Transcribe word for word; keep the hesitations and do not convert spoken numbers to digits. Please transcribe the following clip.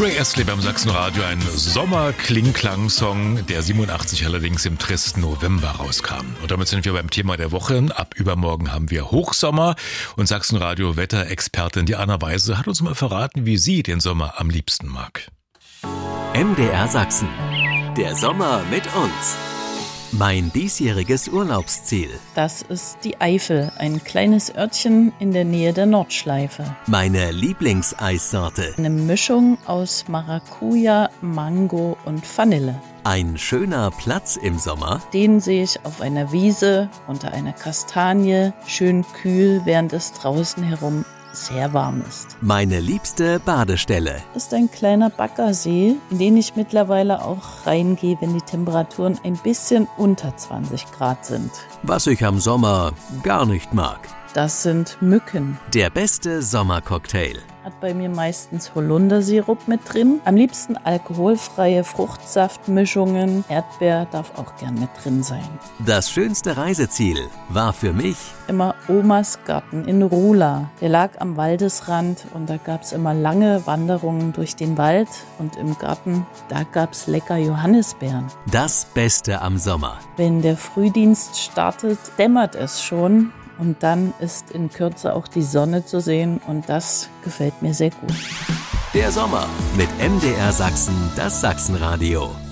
Ray Astley beim Sachsenradio, ein Sommer-Kling-Klang-Song, der siebenundachtzig allerdings im tristen November rauskam. Und damit sind wir beim Thema der Woche. Ab übermorgen haben wir Hochsommer und Sachsenradio-Wetterexpertin Diana Weise hat uns mal verraten, wie sie den Sommer am liebsten mag. M D R Sachsen. Der Sommer mit uns. Mein diesjähriges Urlaubsziel. Das ist die Eifel, ein kleines Örtchen in der Nähe der Nordschleife. Meine Lieblingseissorte. Eine Mischung aus Maracuja, Mango und Vanille. Ein schöner Platz im Sommer. Den sehe ich auf einer Wiese unter einer Kastanie, schön kühl, während es draußen herum sehr warm ist. Meine liebste Badestelle Ist ein kleiner Baggersee, in den ich mittlerweile auch reingehe, wenn die Temperaturen ein bisschen unter zwanzig Grad sind. Was ich am Sommer gar nicht mag. Das sind Mücken. Der beste Sommercocktail. Hat bei mir meistens Holundersirup mit drin. Am liebsten alkoholfreie Fruchtsaftmischungen. Erdbeer darf auch gern mit drin sein. Das schönste Reiseziel war für mich immer Omas Garten in Ruhla. Der lag am Waldesrand und da gab es immer lange Wanderungen durch den Wald. Und im Garten, da gab es lecker Johannisbeeren. Das Beste am Sommer. Wenn der Frühdienst startet, dämmert es schon. Und dann ist in Kürze auch die Sonne zu sehen und das gefällt mir sehr gut. Der Sommer mit M D R Sachsen, das Sachsenradio.